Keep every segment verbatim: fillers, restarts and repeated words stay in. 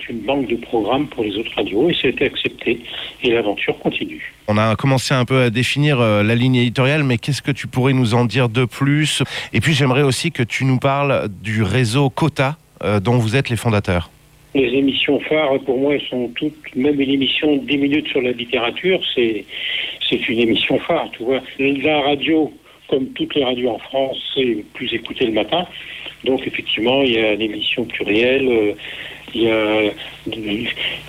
une banque de programmes pour les autres radios, et ça a été accepté, et l'aventure continue. On a commencé un peu à définir la ligne éditoriale, mais qu'est-ce que tu pourrais nous en dire de plus ? Et puis j'aimerais aussi que tu nous parles du réseau Quota, euh, dont vous êtes les fondateurs. Les émissions phares, pour moi, elles sont toutes, même une émission de dix minutes sur la littérature, c'est, c'est une émission phare, tu vois. La radio, comme toutes les radios en France, c'est plus écoutée le matin. Donc, effectivement, il y a l'émission plurielle, euh, il y a des,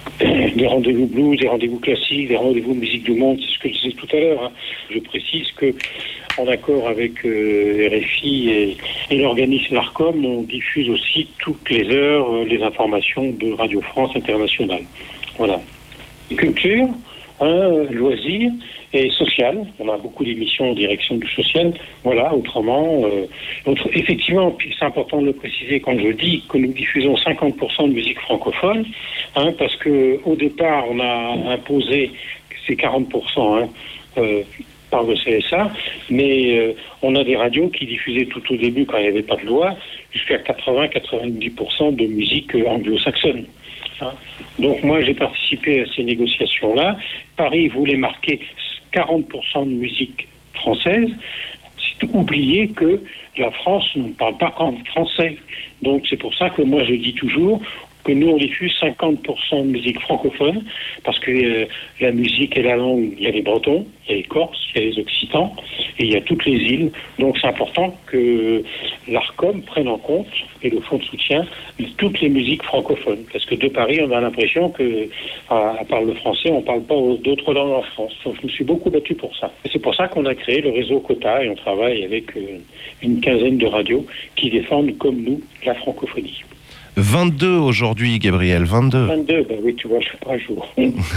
des rendez-vous blues, des rendez-vous classiques, des rendez-vous musique du monde, c'est ce que je disais tout à l'heure. Hein. Je précise que, en accord avec euh, R F I et, et l'organisme l'ARCOM, on diffuse aussi toutes les heures euh, les informations de Radio France Internationale. Voilà. Culture, hein, loisirs et social. On a beaucoup d'émissions en direction du social. Voilà, autrement, euh, autre, effectivement, puis c'est important de le préciser quand je dis que nous diffusons cinquante pour cent de musique francophone, hein, parce que au départ, on a imposé ces quarante pour cent, hein, euh, par le C S A, mais euh, on a des radios qui diffusaient tout au début, quand il n'y avait pas de loi, jusqu'à quatre-vingts à quatre-vingt-dix pour cent de musique euh, anglo-saxonne. Hein. Donc moi, j'ai participé à ces négociations-là. Paris voulait marquer quarante pour cent de musique française. C'est oublier que la France ne parle pas qu'en français. Donc c'est pour ça que moi, je dis toujours que nous, on diffuse cinquante pour cent de musique francophone, parce que euh, la musique et la langue, il y a les Bretons, il y a les Corses, il y a les Occitans, et il y a toutes les îles. Donc c'est important que l'ARCOM prenne en compte, et le fonds de soutien, toutes les musiques francophones. Parce que de Paris, on a l'impression que, à, à part le français, on ne parle pas d'autres langues en France. Donc je me suis beaucoup battu pour ça. Et c'est pour ça qu'on a créé le réseau Quota, et on travaille avec euh, une quinzaine de radios qui défendent, comme nous, la francophonie. vingt-deux aujourd'hui, Gabriel, vingt-deux. vingt-deux, ben oui, tu vois, je ne suis pas à jour.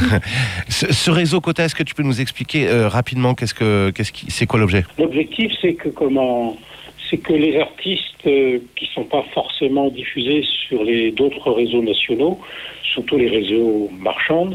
ce, ce réseau Quota, est-ce que tu peux nous expliquer euh, rapidement qu'est-ce que, qu'est-ce qui, c'est quoi l'objet ? L'objectif, c'est que comment, c'est que les artistes euh, qui ne sont pas forcément diffusés sur les d'autres réseaux nationaux, surtout les réseaux marchands,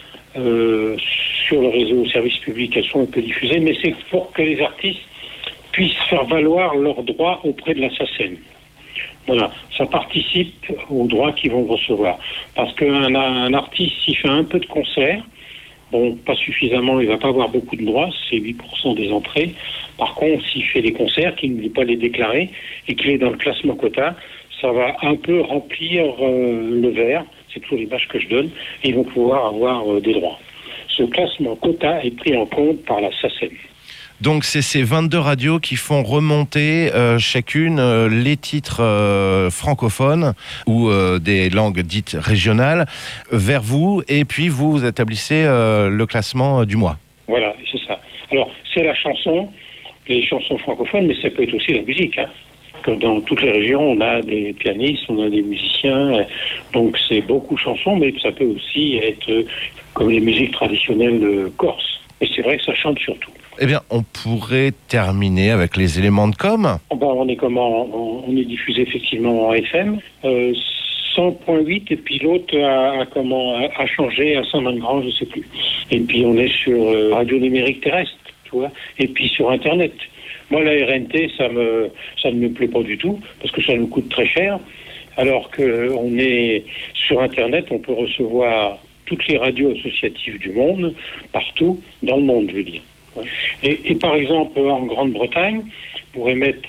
euh, sur le réseau service public, elles sont un peu diffusées, mais c'est pour que les artistes puissent faire valoir leurs droits auprès de la SACEM. Voilà, ça participe aux droits qu'ils vont recevoir. Parce qu'un un artiste, s'il fait un peu de concert, bon, pas suffisamment, il ne va pas avoir beaucoup de droits, c'est huit pour cent des entrées. Par contre, s'il fait des concerts, qu'il n'oublie pas les déclarer et qu'il est dans le classement Quota, ça va un peu remplir euh, le verre, c'est toujours l'image que je donne, et ils vont pouvoir avoir euh, des droits. Ce classement Quota est pris en compte par la SACEM. Donc c'est ces vingt-deux radios qui font remonter euh, chacune euh, les titres euh, francophones ou euh, des langues dites régionales vers vous, et puis vous établissez euh, le classement du mois. Voilà, c'est ça. Alors c'est la chanson, les chansons francophones, mais ça peut être aussi la musique. Hein. Comme dans toutes les régions, on a des pianistes, on a des musiciens, donc c'est beaucoup de chansons, mais ça peut aussi être euh, comme les musiques traditionnelles euh, corses. Et c'est vrai que ça chante surtout. Eh bien, on pourrait terminer avec les éléments de com. Ben, on est comment on est diffusé effectivement en F M, euh, cent virgule huit, et puis l'autre a, a comment a changé à cent vingt grands, je sais plus. Et puis on est sur euh, radio numérique terrestre, tu vois, et puis sur Internet. Moi, la R N T, ça me ça ne me plaît pas du tout parce que ça nous coûte très cher. Alors que on est sur Internet, on peut recevoir toutes les radios associatives du monde, partout dans le monde, je veux dire. Et, et par exemple, en Grande-Bretagne, pour émettre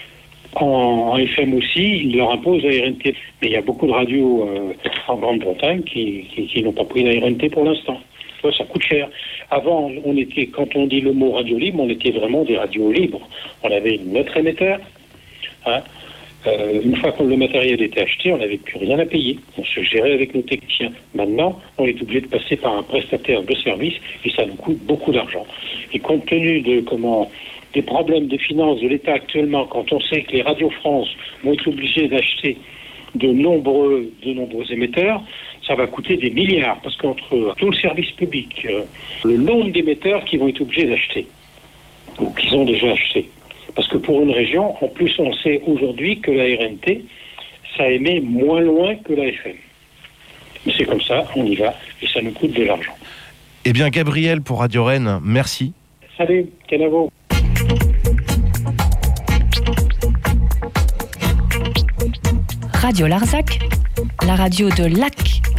en, en F M aussi, ils leur imposent la R N T. Mais il y a beaucoup de radios euh, en Grande-Bretagne qui, qui, qui n'ont pas pris la R N T pour l'instant. Ça, ça coûte cher. Avant, on était, quand on dit le mot radio libre, on était vraiment des radios libres. On avait notre émetteur. Hein. Euh, une fois que le matériel était acheté, on n'avait plus rien à payer. On se gérait avec nos techniciens. Maintenant, on est obligé de passer par un prestataire de service et ça nous coûte beaucoup d'argent. Et compte tenu de comment des problèmes de finances de l'État actuellement, quand on sait que les radios France vont être obligées d'acheter de nombreux, de nombreux émetteurs, ça va coûter des milliards. Parce qu'entre tout le service public, euh, le nombre d'émetteurs qui vont être obligés d'acheter, ou qu'ils ont déjà acheté. Parce que pour une région, en plus, on sait aujourd'hui que la R N T, ça émet moins loin que la F M. Mais c'est comme ça, on y va, et ça nous coûte de l'argent. Eh bien, Gabriel, pour Radio Rennes, merci. Salut, Kenavo. Radio Larzac, la radio de Lac.